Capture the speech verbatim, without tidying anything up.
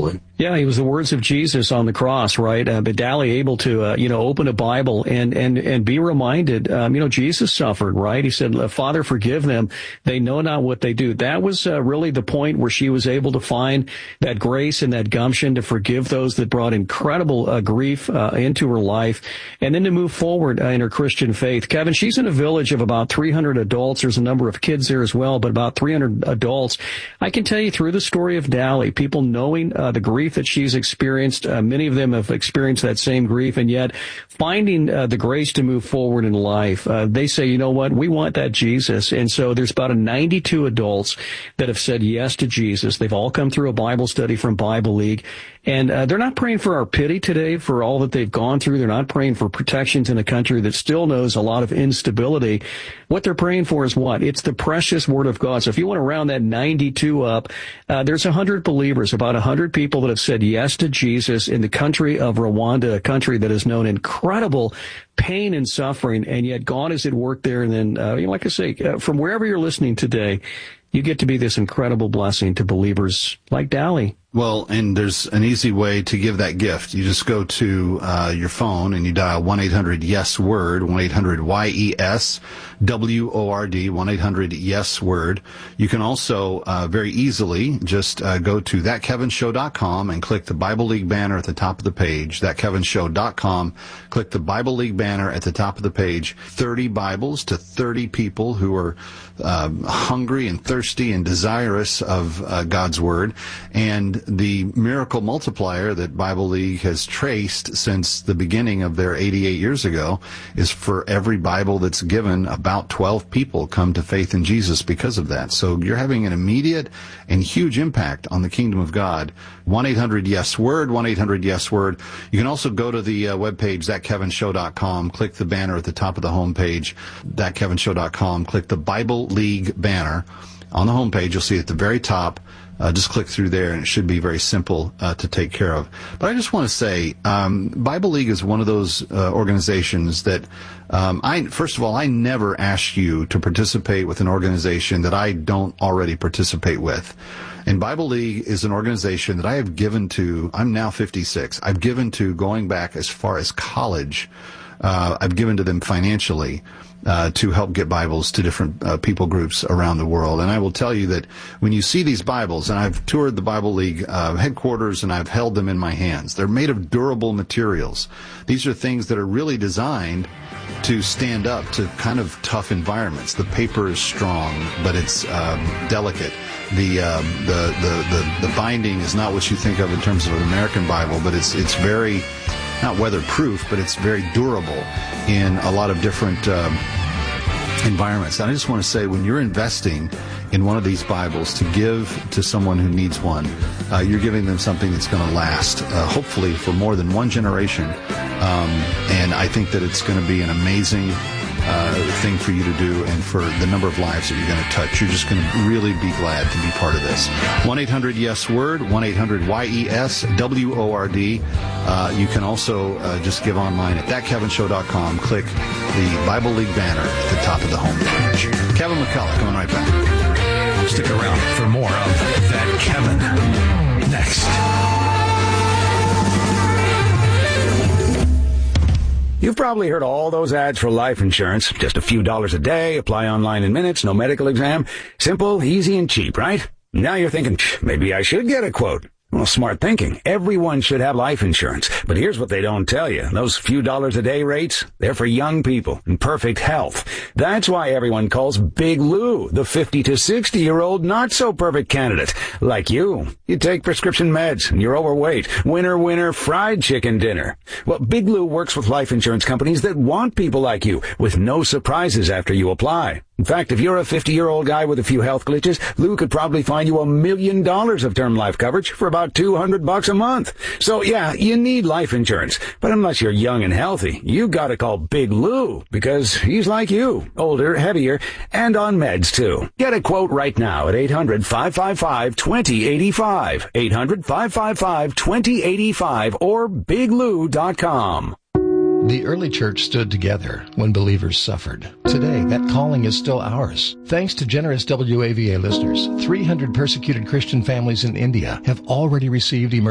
stolen. Yeah, he was the words of Jesus on the cross, right? Uh, but Dally able to, uh, you know, open a Bible and, and, and be reminded, um, you know, Jesus suffered, right? He said, Father, forgive them. They know not what they do. That was uh, really the point where she was able to find that grace and that gumption to forgive those that brought incredible uh, grief uh, into her life, and then to move forward uh, in her Christian faith. Kevin, she's in a village of about three hundred adults. There's a number of kids there as well, but about three hundred adults. I can tell you through the story of Dally, people knowing uh, the grief that she's experienced, uh, many of them have experienced that same grief, and yet finding uh, the grace to move forward in life. Uh, they say, you know what, we want that Jesus. And so there's about a ninety-two adults that have said yes to Jesus. They've all come through a Bible study from Bible League. And uh, they're not praying for our pity today for all that they've gone through. They're not praying for protections in a country that still knows a lot of instability. What they're praying for is what? It's the precious Word of God. So if you want to round that ninety-two up, uh, there's one hundred believers, about one hundred people that have said yes to Jesus in the country of Rwanda, a country that has known incredible pain and suffering, and yet God is at work there. And then, uh, you know, like I say, uh, from wherever you're listening today, you get to be this incredible blessing to believers like Dally. Well, and there's an easy way to give that gift. You just go to uh, your phone and you dial one eight hundred yes word, one eight hundred Y E S W O R D, one eight hundred yes word. You can also uh, very easily just uh, go to that kevin show dot com and click the Bible League banner at the top of the page, that kevin show dot com. Click the Bible League banner at the top of the page. thirty Bibles to thirty people who are um, hungry and thirsty and desirous of uh, God's Word. And the miracle multiplier that Bible League has traced since the beginning of their eighty-eight years ago is for every Bible that's given, about twelve people come to faith in Jesus because of that. So you're having an immediate and huge impact on the kingdom of God. one eight hundred yes word, one eight hundred yes word. You can also go to the uh, webpage, that kevin show dot com, click the banner at the top of the homepage, that kevin show dot com, click the Bible League banner. On the homepage, you'll see at the very top, Uh, just click through there, and it should be very simple uh, to take care of. But I just want to say, um, Bible League is one of those uh, organizations that, um, I first of all, I never ask you to participate with an organization that I don't already participate with. And Bible League is an organization that I have given to, I'm now fifty-six, I've given to going back as far as college. Uh, I've given to them financially uh, to help get Bibles to different uh, people groups around the world. And I will tell you that when you see these Bibles, and I've toured the Bible League uh, headquarters and I've held them in my hands, they're made of durable materials. These are things that are really designed to stand up to kind of tough environments. The paper is strong, but it's um, delicate. The, um, the the the the binding is not what you think of in terms of an American Bible, but it's it's very, not weatherproof, but it's very durable in a lot of different um, environments. And I just want to say, when you're investing in one of these Bibles to give to someone who needs one, uh, you're giving them something that's going to last, uh, hopefully for more than one generation. Um, and I think that it's going to be an amazing uh, thing for you to do, and for the number of lives that you're going to touch. You're just going to really be glad to be part of this. one eight hundred yes word, one eight hundred Y E S W O R D. Uh, you can also uh, just give online at that kevin show dot com. Click the Bible League banner at the top of the homepage. Kevin McCullough, coming right back. Stick around for more of That Kevin next. You've probably heard all those ads for life insurance. Just a few dollars a day, apply online in minutes, no medical exam. Simple, easy, and cheap, right? Now you're thinking, maybe I should get a quote. Well, smart thinking. Everyone should have life insurance. But here's what they don't tell you. Those few dollars a day rates, they're for young people in perfect health. That's why everyone calls Big Lou the fifty to sixty year old not so perfect candidate. Like you. You take prescription meds and you're overweight. Winner, winner, fried chicken dinner. Well, Big Lou works with life insurance companies that want people like you with no surprises after you apply. In fact, if you're a fifty-year-old guy with a few health glitches, Lou could probably find you a million dollars of term life coverage for about two hundred bucks a month. So yeah, you need life insurance. But unless you're young and healthy, you gotta call Big Lou, because he's like you, older, heavier, and on meds too. Get a quote right now at eight hundred, five five five, two zero eight five, eight hundred, five five five, two zero eight five, or big lou dot com. The early church stood together when believers suffered. Today, that calling is still ours. Thanks to generous W A V A listeners, three hundred persecuted Christian families in India have already received emergency